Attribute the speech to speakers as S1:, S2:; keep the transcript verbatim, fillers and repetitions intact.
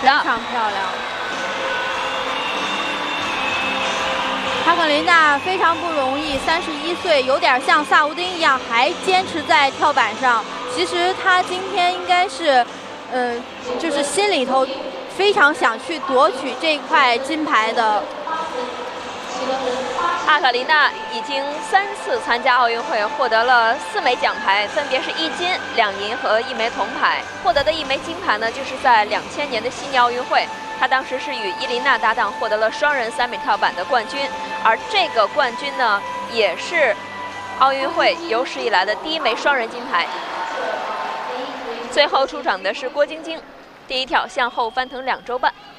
S1: 十二，
S2: 非常漂亮。卡肯琳娜非常不容易，三十一岁，有点像萨乌丁一样，还坚持在跳板上。其实她今天应该是，呃，就是心里头非常想去夺取这块金牌的。
S1: 阿卡琳娜已经三次参加奥运会，获得了四枚奖牌，分别是一金、两银和一枚铜牌。获得的一枚金牌呢，就是在两千年的悉尼奥运会，她当时是与伊琳娜搭档获得了双人三米跳板的冠军，而这个冠军呢，也是奥运会有史以来的第一枚双人金牌。最后出场的是郭晶晶，第一跳向后翻腾两周半。